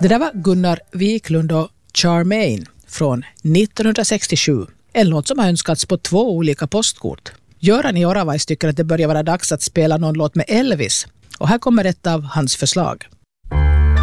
Det där var Gunnar Wiklund och Charmaine från 1967. En låt som har önskats på 2 olika postkort. Göran i Oravais tycker att det börjar vara dags att spela någon låt med Elvis. Och här kommer ett av hans förslag.